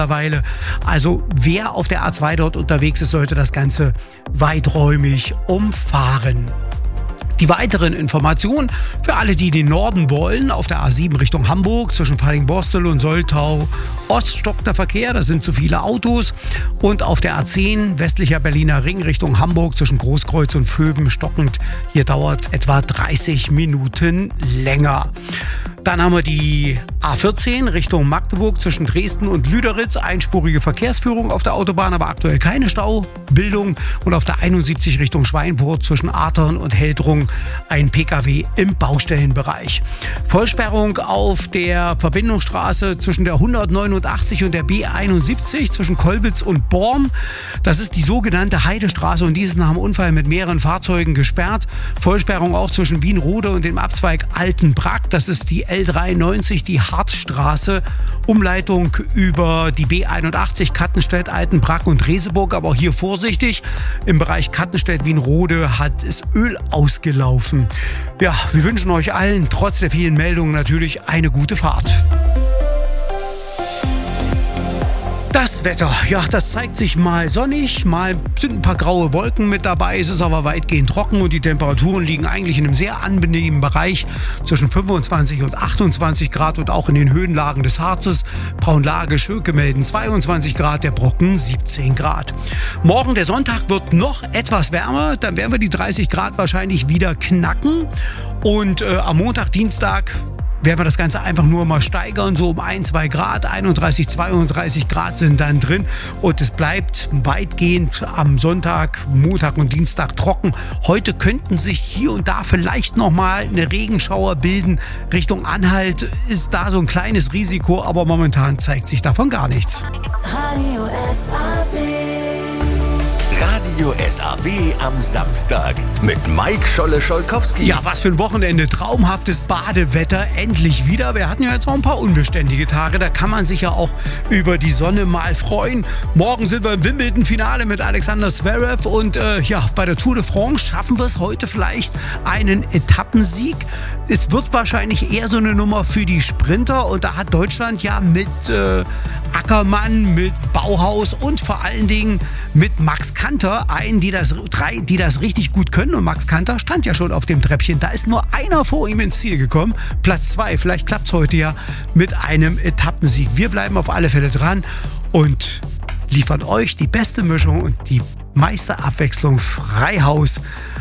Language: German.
mittlerweile. Also wer auf der A2 dort unterwegs ist, sollte das Ganze weiträumig umfahren. Die weiteren Informationen für alle, die in den Norden wollen, auf der A7 Richtung Hamburg zwischen Falling-Borstel und Soltau Ost stockt der Verkehr, da sind zu viele Autos. Und auf der A10 westlicher Berliner Ring Richtung Hamburg zwischen Großkreuz und Vöben stockend. Hier dauert es etwa 30 Minuten länger. Dann haben wir die A14 Richtung Magdeburg zwischen Dresden und Lüderitz. Einspurige Verkehrsführung auf der Autobahn, aber aktuell keine Staubildung. Und auf der 71 Richtung Schweinfurt zwischen Artern und Heldrung ein Pkw im Baustellenbereich. Vollsperrung auf der Verbindungsstraße zwischen der 189 und der B71 zwischen Kolbitz und Born. Das ist die sogenannte Heidestraße und die ist nach einem Unfall mit mehreren Fahrzeugen gesperrt. Vollsperrung auch zwischen Wienrode und dem Abzweig Altenbrak. Das ist die L93, die Harzstraße. Umleitung über die B81 Kattenstedt, Altenbrak und Reseburg. Aber auch hier vorsichtig. Im Bereich Kattenstedt-Wienrode hat es Öl ausgelaufen. Ja, wir wünschen euch allen trotz der vielen Meldungen natürlich eine gute Fahrt. Das Wetter, ja, das zeigt sich mal sonnig, mal sind ein paar graue Wolken mit dabei, es ist aber weitgehend trocken und die Temperaturen liegen eigentlich in einem sehr angenehmen Bereich zwischen 25 und 28 Grad und auch in den Höhenlagen des Harzes. Braunlage, Schöke melden 22 Grad, der Brocken 17 Grad. Morgen, der Sonntag, wird noch etwas wärmer, dann werden wir die 30 Grad wahrscheinlich wieder knacken und am Montag, Dienstag werden wir das Ganze einfach nur mal steigern, so um 1-2 Grad, 31, 32 Grad sind dann drin und es bleibt weitgehend am Sonntag, Montag und Dienstag trocken. Heute könnten sich hier und da vielleicht nochmal eine Regenschauer bilden. Richtung Anhalt ist da so ein kleines Risiko, aber momentan zeigt sich davon gar nichts. Radio SAW. Radio SAW am Samstag mit Mike Scholle-Scholkowski. Ja, was für ein Wochenende. Traumhaftes Badewetter. Endlich wieder. Wir hatten ja jetzt auch ein paar unbeständige Tage. Da kann man sich ja auch über die Sonne mal freuen. Morgen sind wir im Wimbledon-Finale mit Alexander Zverev. Und bei der Tour de France schaffen wir es heute vielleicht einen Etappensieg. Es wird wahrscheinlich eher so eine Nummer für die Sprinter. Und da hat Deutschland ja mit Ackermann, mit Bauhaus und vor allen Dingen mit Max Kanter einen, die das richtig gut können. Und Max Kanter stand ja schon auf dem Treppchen. Da ist nur einer vor ihm ins Ziel gekommen. Platz 2. Vielleicht klappt es heute ja mit einem Etappensieg. Wir bleiben auf alle Fälle dran und liefern euch die beste Mischung und die meiste Abwechslung frei Haus